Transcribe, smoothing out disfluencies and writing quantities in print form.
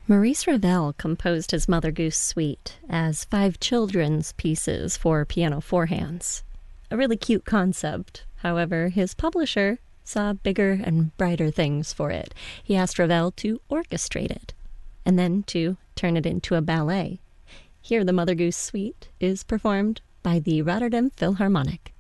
Maurice Ravel composed his Mother Goose Suite as 5 children's pieces for piano 4 hands. A really cute concept. However, his publisher saw bigger and brighter things for it. He asked Ravel to orchestrate it, and then to turn it into a ballet. Here, the Mother Goose Suite is performed by the Rotterdam Philharmonic.